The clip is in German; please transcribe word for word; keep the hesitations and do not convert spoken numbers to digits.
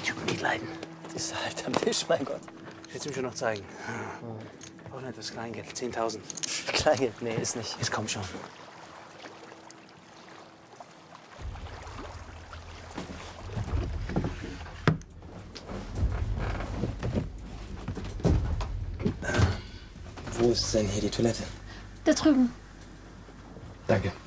Typen geht leiden. Die ist halt am Tisch, mein Gott. Ich will es ihm schon noch zeigen. Ich brauche nicht das Kleingeld. zehntausend. Kleingeld? Nee, ist nicht. Jetzt komm schon. Wo ist denn hier die Toilette? Da drüben. Danke.